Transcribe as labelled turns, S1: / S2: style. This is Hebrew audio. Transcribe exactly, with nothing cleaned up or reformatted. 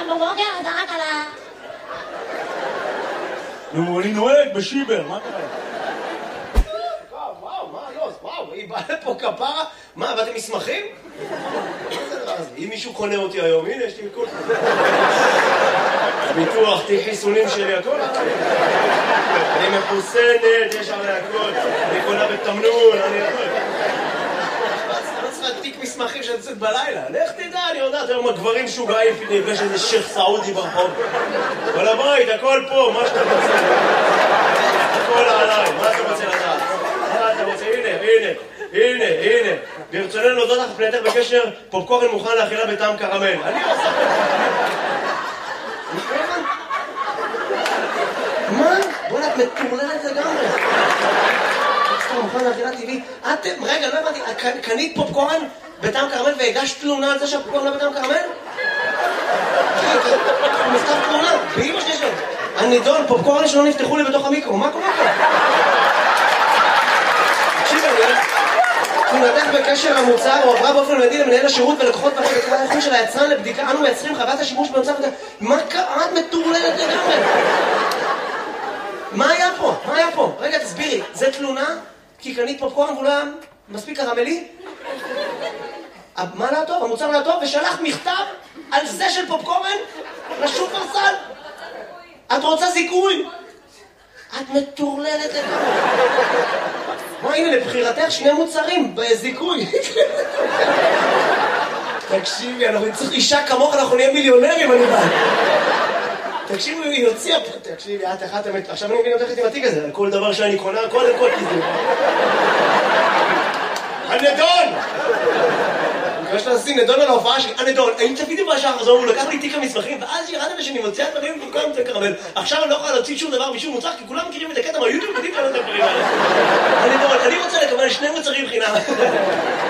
S1: בבוקר אתה רק על ה...
S2: נו, אני נוהג בשיבר, מה קרה?
S3: וואו, מה, לא, וואו, היא באה לפה כפרה? מה, באתם מסמכים? אם מישהו קונה אותי היום, הנה, יש לי מכל... הביטוח, תהי חיסונים שלי, הכל. אני מחוסנת, יש עלי הכל. אני קונה בתמנון, אני הכל. לא צריכה תיק מסמכים שאת יוצאת בלילה. לך תדע, אני יודעת, היום הגברים שוגעים, נפגש איזה שייח סעודי ברחוב. כל הבית, הכל פה, מה שאתה רוצה. הכל עליי, מה אתה רוצה לדעת? מה אתה רוצה? הנה, הנה, הנה, הנה. ברצוננו להודות לך פנייתך בקשר, פופקורן מוכן לאכילה בטעם קרמל. אני עושה... מה? בוא'נה, את מטורללת לגמרי. פופקורן מוכן לאכילה טבעית. אתם, רגע, לא הבנתי, קנית פופקורן בטעם קרמל והגשת תלונה על זה שהפופקורן לא בטעם קרמל? הוא מכתב תלונה, באמא שלי שלו. הנידון, פופקורן שלא נפתחו לי בתוך המיקרו, מה קורה פה? תקשיב, אני... תלונתך בקשר המוצר הועברה באופן מיידי למנהל השירות ולקוחות ועדת בקרת האיכות של היצרן לבדיקה. אנו מייצרים חוות השימוש במצב... מה קרה? את מטורללת לגמרי. מה היה פה? מה היה פה? רגע, תסבירי. זה תלונה? כי קנית פופקורן והוא לא היה מספיק קרמלי? מה לא טוב? המוצר לא טוב? ושלח מכתב על זה של פופקורן לשופרסל? את רוצה זיכוי? את מטורללת לגמרי. מה, הנה, לבחירתך שני מוצרים בזיכוי. תקשיבי, אנחנו נצטרך אישה כמוך, אנחנו נהיה מיליונרים, אני בא. תקשיבי, היא הוציאה פה, תקשיבי, את אחת אמת. עכשיו אני מבין אותך עם התיק הזה, על כל דבר שאני קונה, קודם כל כזה. הנדון! אני מקווה שאתה נשים נדון על ההופעה שלי. הנדון, האם תפידי בשעה חזור, הוא לקח לי תיק המסמכים, ואז ירד לי שאני מוציאה דברים וכולם יותר קרמל. עכשיו אני לא יכולה להוציא שום דבר משום מוצר, כי כולם מכירים את הקטע מהיוטיוב, יודעים כאלה את הדברים האלה. הנדון, אני רוצה לקבל שני מוצרים חינם.